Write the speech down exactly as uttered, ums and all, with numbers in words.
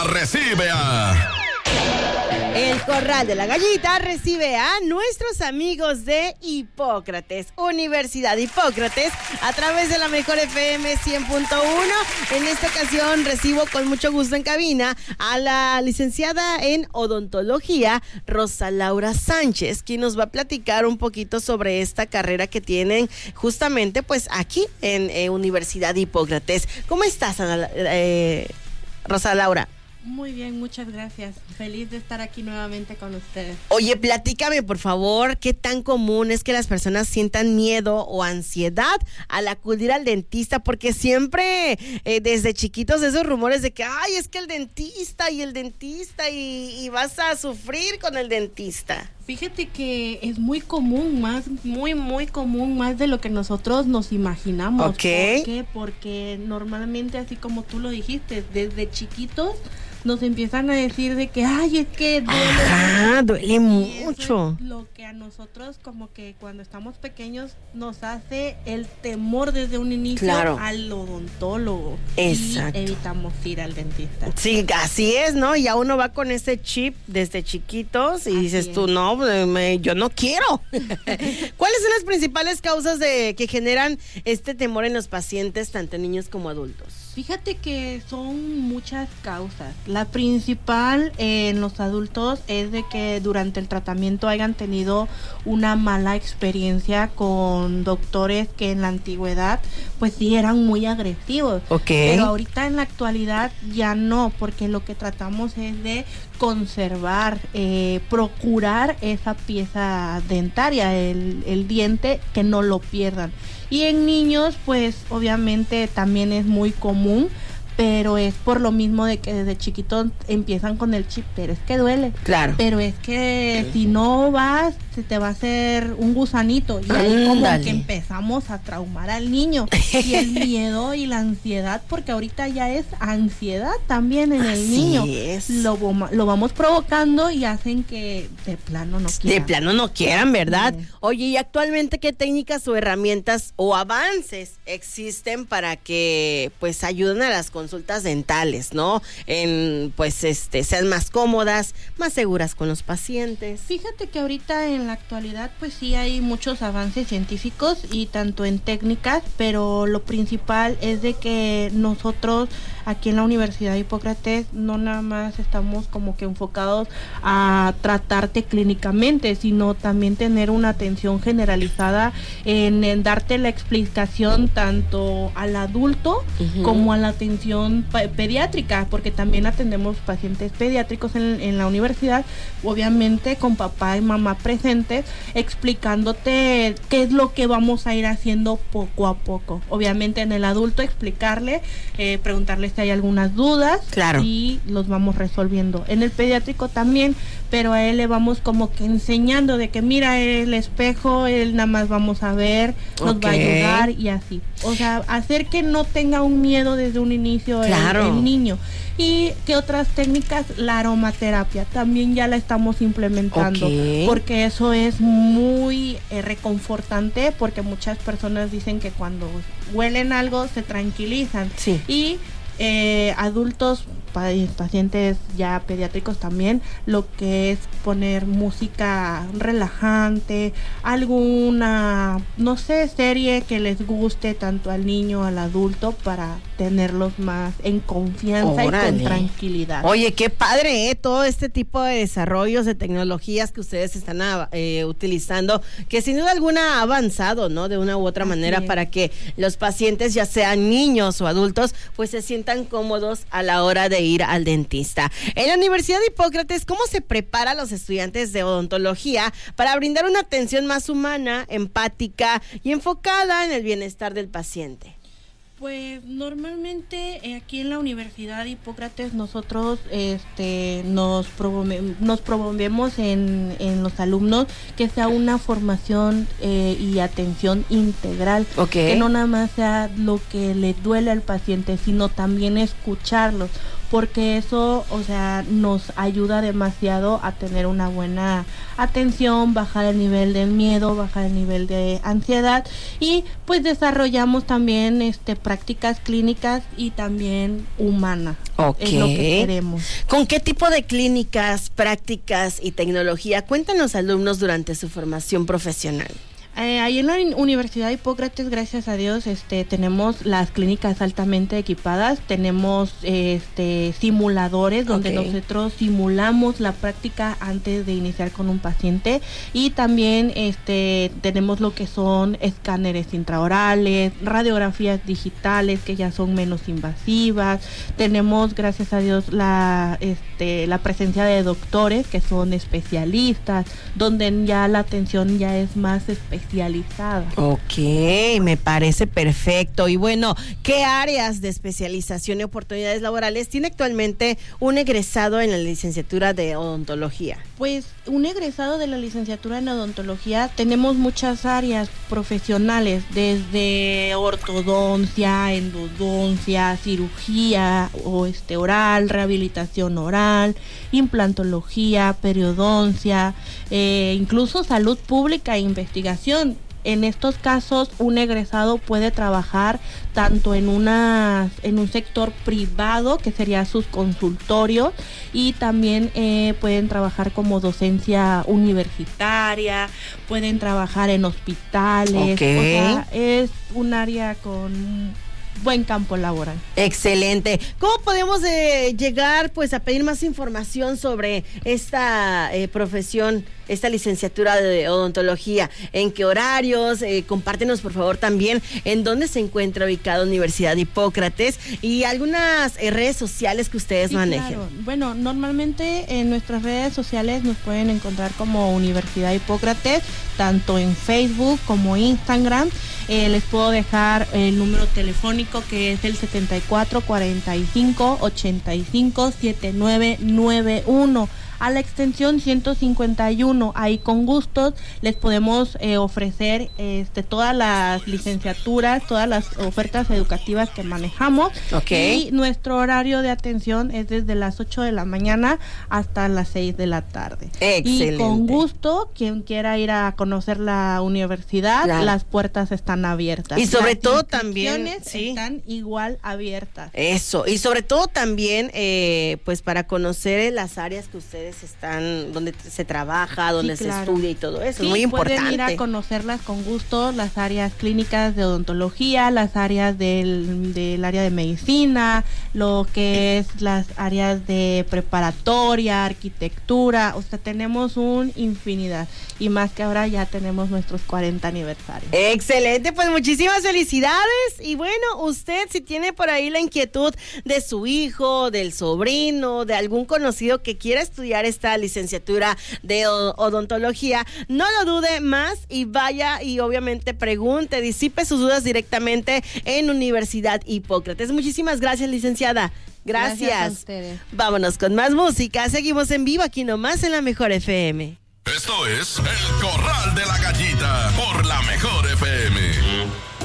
recibe a... El Corral de la Gallita recibe a nuestros amigos de Hipócrates, Universidad Hipócrates, a través de la mejor F M cien punto uno. En esta ocasión recibo con mucho gusto en cabina a la licenciada en odontología, Rosa Laura Sánchez, quien nos va a platicar un poquito sobre esta carrera que tienen justamente pues aquí en eh, Universidad Hipócrates. ¿Cómo estás, Ana, eh, Rosa Laura? Muy bien, muchas gracias. Feliz de estar aquí nuevamente con ustedes. Oye, platícame, por favor, ¿qué tan común es que las personas sientan miedo o ansiedad al acudir al dentista? Porque siempre, eh, desde chiquitos, esos rumores de que, ay, es que el dentista y el dentista y, y vas a sufrir con el dentista. Fíjate que es muy común, más, muy, muy común, más de lo que nosotros nos imaginamos. Ok. ¿Por qué? Porque normalmente, así como tú lo dijiste, desde chiquitos nos empiezan a decir de que, ay, es que duele. Ajá, duele Y mucho. eso es lo que a nosotros, como que cuando estamos pequeños, nos hace el temor desde un inicio, claro, al odontólogo. Exacto. Y evitamos ir al dentista. Sí, así es, ¿no? Ya uno va con ese chip desde chiquitos y así dices es. Tú, no, me, yo no quiero. ¿Cuáles son las principales causas de que generan este temor en los pacientes, tanto niños como adultos? Fíjate que son muchas causas. La principal eh, en los adultos es de que durante el tratamiento hayan tenido una mala experiencia con doctores que en la antigüedad pues sí eran muy agresivos. Okay. Pero ahorita en la actualidad ya no, porque lo que tratamos es de conservar, eh, procurar esa pieza dentaria, el, el diente, que no lo pierdan. Y en niños, pues obviamente también es muy común, pero es por lo mismo de que desde chiquitos empiezan con el chip, pero es que duele. Claro. Pero es que si no vas, se te va a hacer un gusanito. Y ahí como Ándale. que empezamos a traumar al niño. Y el miedo y la ansiedad, porque ahorita ya es ansiedad también en el Así niño. es. Lo, lo vamos provocando y hacen que de plano no quieran. De plano no quieran, ¿verdad? Sí. Oye, ¿y actualmente qué técnicas o herramientas o avances existen para que pues ayuden a las consultas dentales, ¿no? En pues este sean más cómodas, más seguras con los pacientes. Fíjate que ahorita en la actualidad pues sí hay muchos avances científicos y tanto en técnicas, pero lo principal es de que nosotros aquí en la Universidad de Hipócrates no nada más estamos como que enfocados a tratarte clínicamente, sino también tener una atención generalizada en, en darte la explicación tanto al adulto uh-huh. como a la atención pe- pediátrica, porque también atendemos pacientes pediátricos en, en la universidad, obviamente con papá y mamá presentes, explicándote qué es lo que vamos a ir haciendo poco a poco. Obviamente en el adulto explicarle, eh, preguntarle si hay algunas dudas, claro, y los vamos resolviendo. En el pediátrico también, pero a él le vamos como que enseñando de que mira el espejo, él nada más vamos a ver, nos okay. va a ayudar y así. O sea, hacer que no tenga un miedo desde un inicio claro. el, el niño. ¿Y qué otras técnicas? La aromaterapia también ya la estamos implementando, okay. porque eso es muy eh, reconfortante, porque muchas personas dicen que cuando huelen algo se tranquilizan. Sí. Y eh, adultos, pacientes ya pediátricos también, lo que es poner música relajante, alguna, no sé, serie que les guste tanto al niño, al adulto, para tenerlos más en confianza Órale. y con tranquilidad. Oye, qué padre, ¿eh? Todo este tipo de desarrollos de tecnologías que ustedes están eh, utilizando, que sin duda alguna ha avanzado, ¿no? De una u otra Así manera es. Para que los pacientes, ya sean niños o adultos, pues se sientan cómodos a la hora de ir al dentista. En la Universidad de Hipócrates, ¿cómo se prepara a los estudiantes de odontología para brindar una atención más humana, empática y enfocada en el bienestar del paciente? Pues normalmente eh, aquí en la Universidad de Hipócrates nosotros este, nos, promove- nos promovemos en, en los alumnos que sea una formación eh, y atención integral, okay. que no nada más sea lo que le duele al paciente, sino también escucharlos, porque eso, o sea, nos ayuda demasiado a tener una buena atención, bajar el nivel del miedo, bajar el nivel de ansiedad, y pues desarrollamos también este prácticas clínicas y también humanas. Okay. Es lo que queremos. ¿Con qué tipo de clínicas, prácticas y tecnología cuentan los alumnos durante su formación profesional? Eh, ahí en la Universidad Hipócrates, gracias a Dios, este, tenemos las clínicas altamente equipadas, tenemos este, simuladores donde okay. nosotros simulamos la práctica antes de iniciar con un paciente, y también este, tenemos lo que son escáneres intraorales, radiografías digitales que ya son menos invasivas, tenemos, gracias a Dios, la, este, la presencia de doctores que son especialistas, donde ya la atención ya es más especializada. Ok, me parece perfecto. Y bueno, ¿qué áreas de especialización y oportunidades laborales tiene actualmente un egresado en la licenciatura de odontología? Pues un egresado de la licenciatura en odontología, tenemos muchas áreas profesionales, desde ortodoncia, endodoncia, cirugía o este oral, rehabilitación oral, implantología, periodoncia, eh, incluso salud pública e investigación. En estos casos, un egresado puede trabajar tanto en una en un sector privado, que sería sus consultorios, y también eh, pueden trabajar como docencia universitaria, pueden trabajar en hospitales. Okay. O sea, es un área con buen campo laboral. Excelente. ¿Cómo podemos eh, llegar pues a pedir más información sobre esta eh, profesión, esta licenciatura de odontología? ¿En qué horarios? Eh, compártenos por favor también en dónde se encuentra ubicada Universidad Hipócrates y algunas eh, redes sociales que ustedes sí, manejen. Claro. Bueno, normalmente en nuestras redes sociales nos pueden encontrar como Universidad Hipócrates, tanto en Facebook como Instagram. Eh, les puedo dejar el número telefónico, que es el setenta y cuatro cuarenta y cinco ochenta y cinco setenta y nueve noventa y uno. A la extensión ciento cincuenta y uno. Ahí con gusto les podemos eh, ofrecer este, todas las licenciaturas, todas las ofertas educativas que manejamos. Okay. Y nuestro horario de atención es desde las ocho de la mañana hasta las seis de la tarde. Excelente. Y con gusto, quien quiera ir a conocer la universidad, claro, las puertas están abiertas. Y sobre las todo también, sí, están igual abiertas. Eso, y sobre todo también, eh, pues para conocer las áreas que ustedes están, donde se trabaja, donde sí, claro, se estudia y todo eso, sí, es muy importante. Pueden ir a conocerlas con gusto, las áreas clínicas de odontología, las áreas del, del área de medicina, lo que es las áreas de preparatoria, arquitectura, o sea, tenemos un infinidad, y más que ahora ya tenemos nuestros cuarenta aniversarios. Excelente, pues muchísimas felicidades. Y bueno, usted si tiene por ahí la inquietud de su hijo, del sobrino, de algún conocido que quiera estudiar esta licenciatura de odontología, no lo dude más y vaya y obviamente pregunte, disipe sus dudas directamente en Universidad Hipócrates. Muchísimas gracias, licenciada. Gracias. Gracias a ustedes. Vámonos con más música. Seguimos en vivo aquí nomás en la Mejor F M. Esto es El Corral de la Gallita por la Mejor F M.